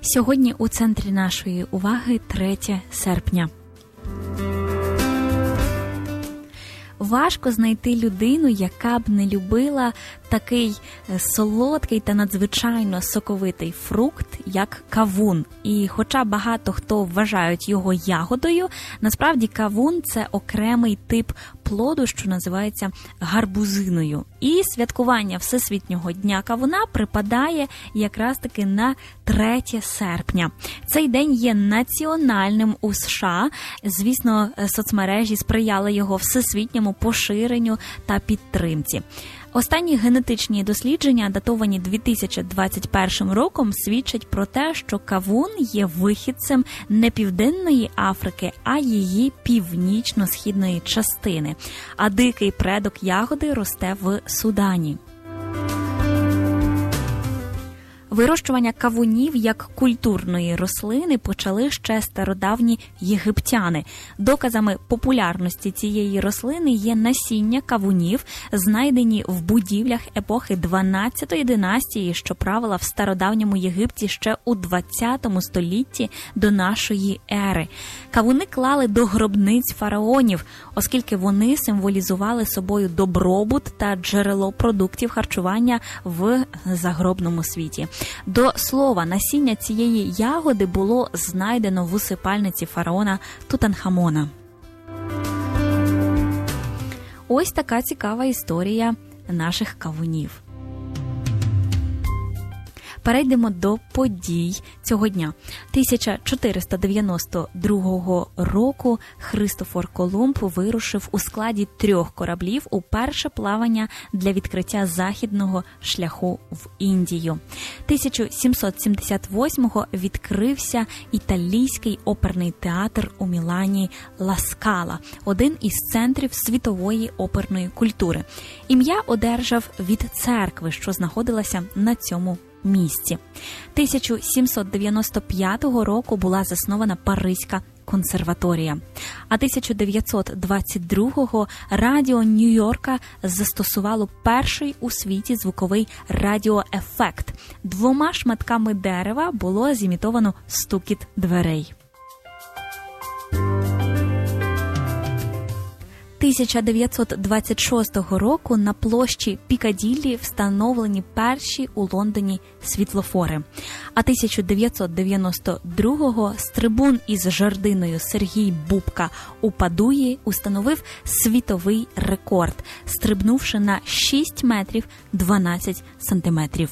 Сьогодні у центрі нашої уваги 3 серпня. Важко знайти людину, яка б не любила такий солодкий та надзвичайно соковитий фрукт, як кавун. І хоча багато хто вважають його ягодою, насправді кавун – це окремий тип плоду, що називається гарбузиною. І святкування Всесвітнього дня кавуна припадає якраз таки на 3 серпня. Цей день є національним у США. Звісно, соцмережі сприяли його всесвітньому поширенню та підтримці. Останні генетичні дослідження, датовані 2021 роком, свідчать про те, що кавун є вихідцем не Південної Африки, а її північно-східної частини. А дикий предок ягоди росте в Судані. Вирощування кавунів як культурної рослини почали ще стародавні єгиптяни. Доказами популярності цієї рослини є насіння кавунів, знайдені в будівлях епохи 12-ї династії, що правила в стародавньому Єгипті ще у 20 столітті до нашої ери. Кавуни клали до гробниць фараонів, оскільки вони символізували собою добробут та джерело продуктів харчування в загробному світі. До слова, насіння цієї ягоди було знайдено в усипальниці фараона Тутанхамона. Ось така цікава історія наших кавунів. Перейдемо до подій цього дня. 1492 року Христофор Колумб вирушив у складі 3 кораблів у перше плавання для відкриття західного шляху в Індію. 1778-го відкрився італійський оперний театр у Мілані Ла Скала, один із центрів світової оперної культури. Ім'я одержав від церкви, що знаходилася на цьому місці. 1795 року була заснована Паризька консерваторія. А 1922-го радіо Нью-Йорка застосувало перший у світі звуковий радіоефект. 2 шматками дерева було зімітовано стукіт дверей. 1926 року на площі Пікаділлі встановлені перші у Лондоні світлофори. А 1992-го з трибун із жердиною Сергій Бубка у Падуї установив світовий рекорд, стрибнувши на 6 метрів 12 сантиметрів.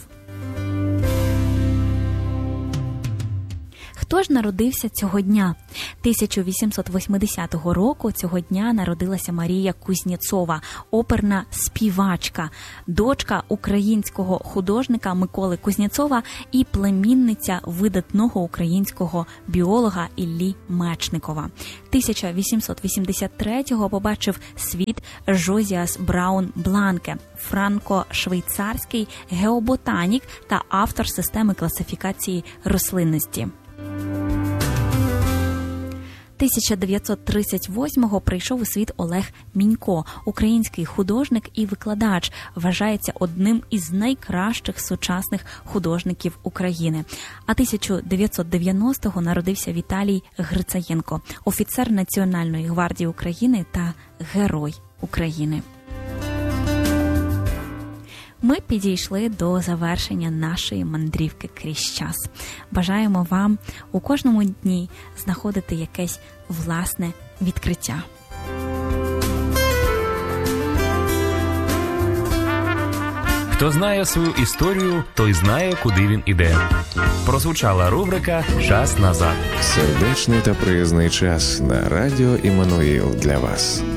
Хто ж народився цього дня? 1880 року цього дня народилася Марія Кузнєцова, оперна співачка, дочка українського художника Миколи Кузнєцова і племінниця видатного українського біолога Іллі Мечникова. 1883-го побачив світ Жозіас Браун Бланке, франко-швейцарський геоботанік та автор системи класифікації рослинності. 1938-го прийшов у світ Олег Мінько, український художник і викладач, вважається одним із найкращих сучасних художників України. А 1990-го народився Віталій Грицаєнко, офіцер Національної гвардії України та Герой України. Ми підійшли до завершення нашої мандрівки крізь час. Бажаємо вам у кожному дні знаходити якесь власне відкриття. Хто знає свою історію, той знає, куди він іде. Прозвучала рубрика «Час назад». Сердечний та приязний час на радіо Іммануїл для вас.